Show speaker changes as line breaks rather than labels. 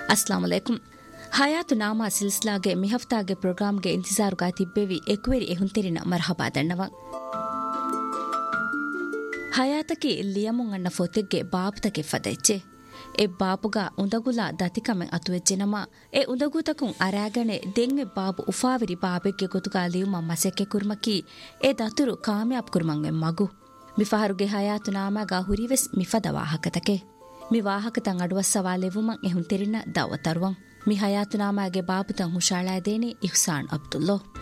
अस्सलाम वालेकुम हयात नामा सिलसिलागे मिहफ्तागे प्रोग्रामगे इंतजारुगा तिब्बेವಿ ಎಕ್ವೆರಿ ಎಹುಂತೆರಿನ ಮರ್ಹಬಾ ದಣ್ಣವ ಹಯಾತಕಿ ಲಿಯಮುಂ ಅಣ್ಣ ಫೊತೆಗ್ಗೆ ಬಾಪುತಗೆ ಫದೆಚ್ಚೆ ಎ ಬಾಪುಗ ಉಂದಗುಲ ದತಿಕಮೆ ಅತುವೆಜ್ಜೆನಮ ಎ ಉಂದಗುತಕುಂ ಅರಾಗಣೆ ದೆಂಗೆ ಬಾಬು ಉಫಾವಿರಿ ಬಾಬೆಗ್ಗೆ ಗೊತುಗಾ ಲಿಯುಮ ಮಸೆಕ್ಕೆ ಕುರ್ಮಕಿ ಎ ದತುರು ಕಾಮಯಾಬ್ ಕುರ್ಮಂಗೆ ಮಗು ಮಿಫಹರುಗೆ ಹಯಾತು ನಾಮಾಗ ಹುರಿವೆಸ್ ಮಿಫದ ವಾಹಕತಕೆ ಮಿ ವಾಹಕತಂ ಅಡುವಸ್ ಸವಾಲೆವುಮಂ ಎಹುಂತೆರಿನ ದಾವತರುವಂ ಮಿ ಹಯಾತು ನಾಮಾಗೆ ಬಾಬುತಂ ಹುಷಾಳಾದೇನೆ ಇಹ್ಸಾನ್ ಅಬ್ದುಲ್ಲೋ